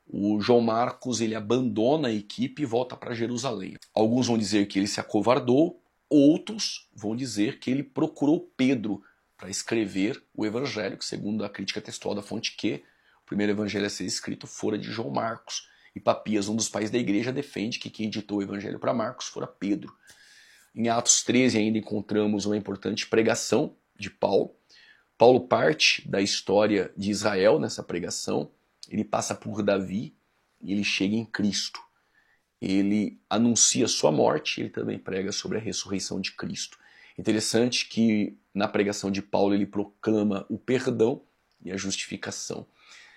o João Marcos ele abandona a equipe e volta para Jerusalém. Alguns vão dizer que ele se acovardou, outros vão dizer que ele procurou Pedro para escrever o evangelho, que segundo a crítica textual da fonte Q, o primeiro evangelho a ser escrito fora de João Marcos. E Papias, um dos pais da igreja, defende que quem editou o evangelho para Marcos fora Pedro. Em Atos 13 ainda encontramos uma importante pregação de Paulo. Paulo parte da história de Israel nessa pregação, ele passa por Davi e ele chega em Cristo. Ele anuncia sua morte, ele também prega sobre a ressurreição de Cristo. Interessante que na pregação de Paulo ele proclama o perdão e a justificação.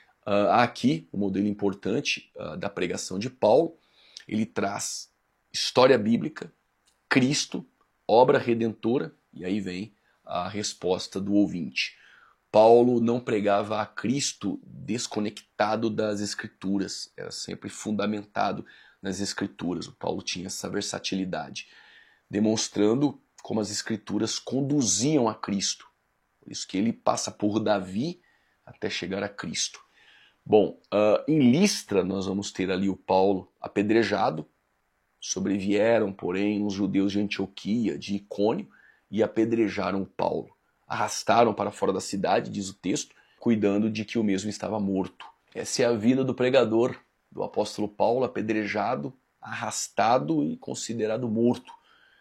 Há aqui um modelo importante da pregação de Paulo. Ele traz história bíblica, Cristo, obra redentora, e aí vem a resposta do ouvinte. Paulo não pregava a Cristo desconectado das Escrituras, era sempre fundamentado nas Escrituras. O Paulo tinha essa versatilidade, demonstrando como as Escrituras conduziam a Cristo. Por isso que ele passa por Davi até chegar a Cristo. Bom, em Listra nós vamos ter ali o Paulo apedrejado. Sobrevieram, porém, os judeus de Antioquia, de Icônio, e apedrejaram Paulo. Arrastaram para fora da cidade, diz o texto, cuidando de que o mesmo estava morto. Essa é a vida do pregador, do apóstolo Paulo, apedrejado, arrastado e considerado morto.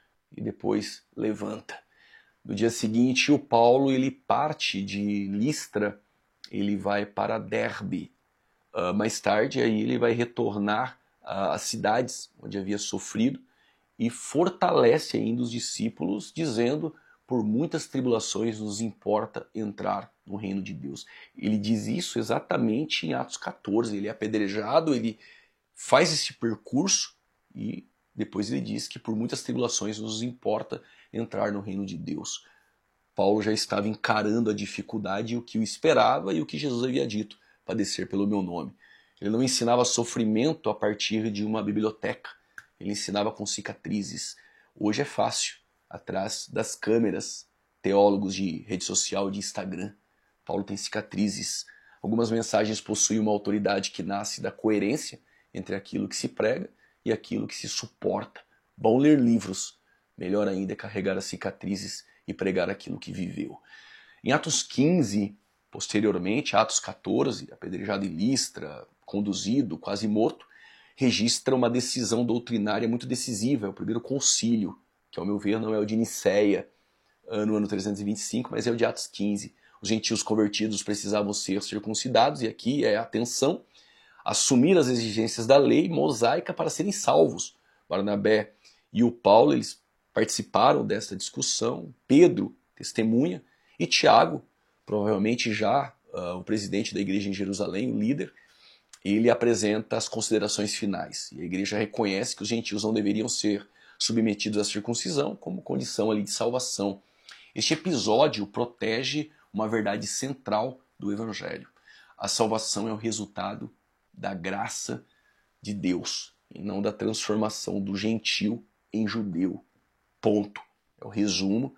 E depois levanta. No dia seguinte, o Paulo ele parte de Listra, ele vai para Derbe. Mais tarde, aí ele vai retornar às cidades onde havia sofrido e fortalece ainda os discípulos, dizendo: por muitas tribulações nos importa entrar no reino de Deus. Ele diz isso exatamente em Atos 14. Ele é apedrejado, ele faz esse percurso e depois ele diz que por muitas tribulações nos importa entrar no reino de Deus. Paulo já estava encarando a dificuldade e o que o esperava e o que Jesus havia dito: padecer pelo meu nome. Ele não ensinava sofrimento a partir de uma biblioteca, ele ensinava com cicatrizes. Hoje é fácil, atrás das câmeras, teólogos de rede social, de Instagram. Paulo tem cicatrizes. Algumas mensagens possuem uma autoridade que nasce da coerência entre aquilo que se prega e aquilo que se suporta. Bom ler livros, melhor ainda é carregar as cicatrizes e pregar aquilo que viveu. Em Atos 15, posteriormente, Atos 14, apedrejado em Listra, conduzido, quase morto, registra uma decisão doutrinária muito decisiva, é o primeiro concílio, que ao meu ver não é o de Nicéia, no ano 325, mas é o de Atos 15. Os gentios convertidos precisavam ser circuncidados, e aqui é a atenção, assumir as exigências da lei mosaica para serem salvos. Barnabé e o Paulo, eles participaram dessa discussão, Pedro, testemunha, e Tiago, provavelmente já o presidente da igreja em Jerusalém, o líder, ele apresenta as considerações finais. E a igreja reconhece que os gentios não deveriam ser submetidos à circuncisão como condição ali de salvação. Este episódio protege uma verdade central do Evangelho. A salvação é o resultado da graça de Deus e não da transformação do gentio em judeu. Ponto. É o resumo.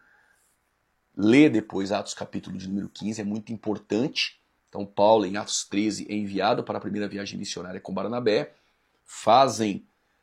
Lê depois Atos capítulo de número 15, é muito importante. Então Paulo, em Atos 13, é enviado para a primeira viagem missionária com Barnabé. Fazem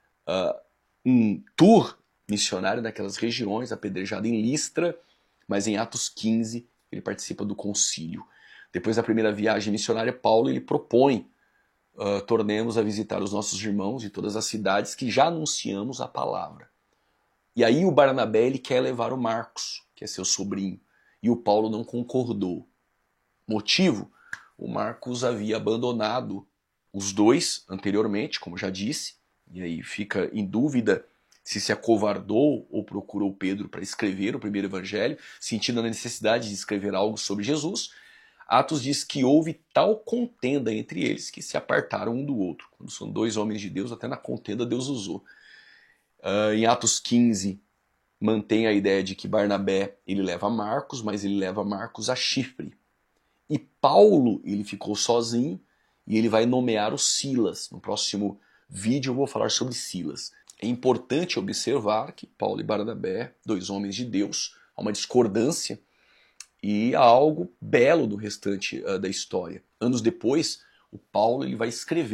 um tour missionário naquelas regiões, apedrejado em Listra, mas em Atos 15 ele participa do concílio. Depois da primeira viagem missionária, Paulo ele propõe tornemos a visitar os nossos irmãos de todas as cidades que já anunciamos a palavra. E aí o Barnabé ele quer levar o Marcos, que é seu sobrinho, e o Paulo não concordou. Motivo? O Marcos havia abandonado os dois anteriormente, como já disse, e aí fica em dúvida se acovardou ou procurou Pedro para escrever o primeiro evangelho, sentindo a necessidade de escrever algo sobre Jesus. Atos diz que houve tal contenda entre eles que se apartaram um do outro. Quando são dois homens de Deus, até na contenda Deus usou. Em Atos 15, mantém a ideia de que Barnabé ele leva Marcos, mas ele leva Marcos a Chipre. E Paulo ele ficou sozinho e ele vai nomear o Silas. No próximo vídeo eu vou falar sobre Silas. É importante observar que Paulo e Barnabé, dois homens de Deus, há uma discordância e há algo belo do restante da história. Anos depois, o Paulo ele vai escrever